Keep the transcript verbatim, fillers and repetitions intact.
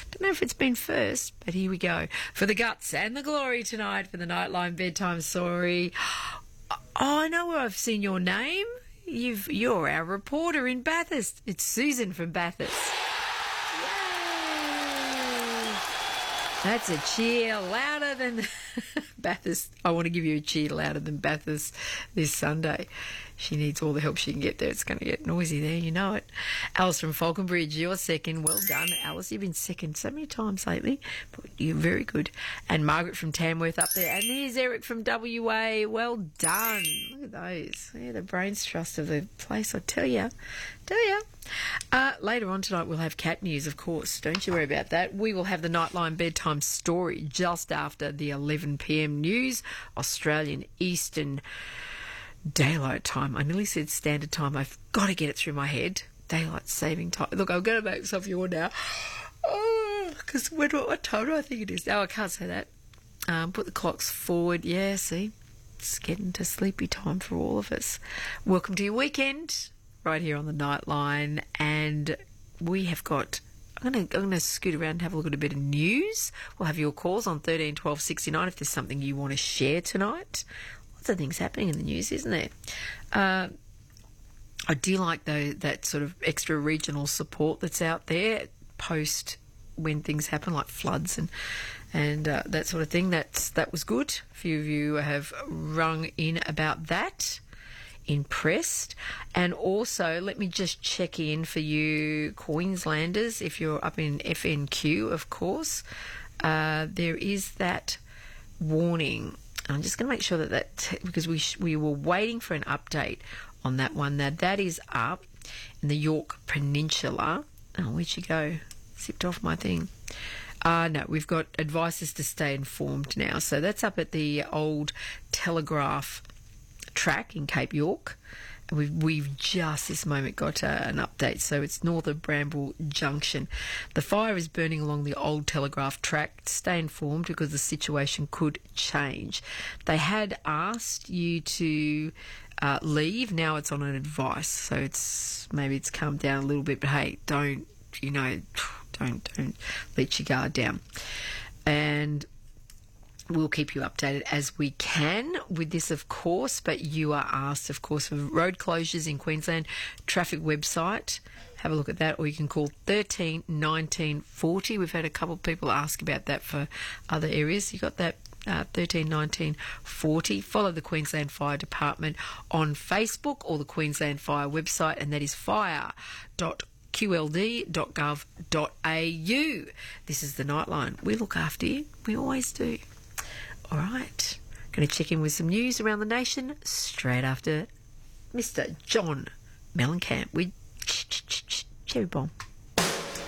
Don't know if it's been first, but here we go. For the guts and the glory tonight for the Nightline Bedtime Story. Oh, I know where I've seen your name. You've, you're our reporter in Bathurst. It's Susan from Bathurst. Yay! That's a cheer louder than Bathurst. I want to give you a cheer louder than Bathurst this Sunday. She needs all the help she can get there. It's going to get noisy there, you know it. Alice from Falconbridge, you're second. Well done, Alice. You've been second so many times lately, but you're very good. And Margaret from Tamworth up there. And here's Eric from W A. Well done. Look at those. Yeah, the brains trust of the place, I tell you. Tell you. Uh, later on tonight, we'll have cat news, of course. Don't you worry about that. We will have the Nightline Bedtime Story just after the eleven p m news, Australian Eastern Daylight Time. I nearly said standard time. I've got to get it through my head. Daylight saving time. Look, I'm going to make myself yawn now. Oh, because what, what time do I think it is? Oh, I can't say that. Um, put the clocks forward. Yeah, see? It's getting to sleepy time for all of us. Welcome to your weekend, right here on the Nightline. And we have got... I'm going to I'm gonna scoot around and have a look at a bit of news. We'll have your calls on thirteen twelve sixty-nine if there's something you want to share tonight. Lots of things happening in the news, isn't there? Uh, I do like though that sort of extra regional support that's out there post when things happen, like floods and and uh, that sort of thing. That's that was good. A few of you have rung in about that. Impressed. And also, let me just check in for you Queenslanders, if you're up in F N Q, of course. Uh, there is that warning. I'm just going to make sure that that, because we sh- we were waiting for an update on that one. Now, that is up in the Yorke Peninsula. Oh, where'd you go? Zipped off my thing. Uh, no, we've got advices to stay informed now. So that's up at the old Telegraph track in Cape York. And we've, we've just this moment got uh, an update. So it's north of Bramble Junction. The fire is burning along the old Telegraph track. Stay informed because the situation could change. They had asked you to uh, leave. Now it's on an advice. So it's maybe it's calmed down a little bit. But hey, don't, you know, don't, don't let your guard down. And we'll keep you updated as we can with this, of course, but you are asked, of course, for road closures in Queensland, traffic website. Have a look at that, or you can call thirteen nineteen forty. We've had a couple of people ask about that for other areas. You got that, uh, thirteen nineteen forty. Follow the Queensland Fire Department on Facebook or the Queensland Fire website, and that is fire dot q l d dot gov dot a u. This is the Nightline. We look after you. We always do. All right, going to check in with some news around the nation straight after Mister John Mellencamp with Cherry Bomb.